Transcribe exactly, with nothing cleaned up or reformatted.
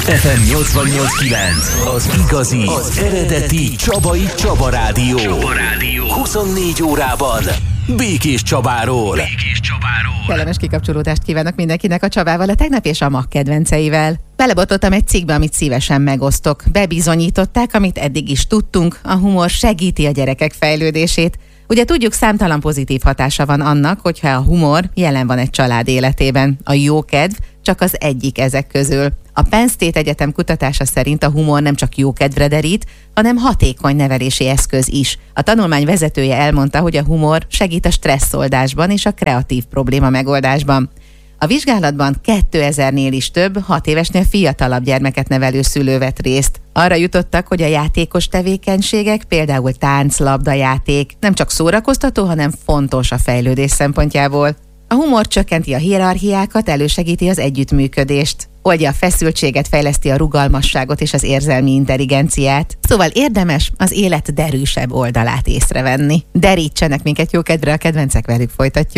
ef em nyolcvannyolc kilenc, az igazi, az eredeti Csabai Csaba Rádió. Csaba Rádió. huszonnégy órában Békés Csabáról. Békés Csabáról. Kellemes kikapcsolódást kívánok mindenkinek a Csabával, a tegnap és a ma kedvenceivel. Belebotoltam egy cikkbe, amit szívesen megosztok. Bebizonyították, amit eddig is tudtunk, a humor segíti a gyerekek fejlődését. Ugye tudjuk, számtalan pozitív hatása van annak, hogyha a humor jelen van egy család életében. A jókedv csak az egyik ezek közül. A Penn State Egyetem kutatása szerint a humor nem csak jókedvre derít, hanem hatékony nevelési eszköz is. A tanulmány vezetője elmondta, hogy a humor segít a stresszoldásban és a kreatív probléma megoldásban. A vizsgálatban kétezernél is több, hat évesnél fiatalabb gyermeket nevelő szülő vett részt. Arra jutottak, hogy a játékos tevékenységek, például tánc, labdajáték nem csak szórakoztató, hanem fontos a fejlődés szempontjából. A humor csökkenti a hierarchiákat, elősegíti az együttműködést, oldja a feszültséget, fejleszti a rugalmasságot és az érzelmi intelligenciát. Szóval érdemes az élet derűsebb oldalát észrevenni. Derítsenek minket jókedvre a kedvencek, velük folytatjuk.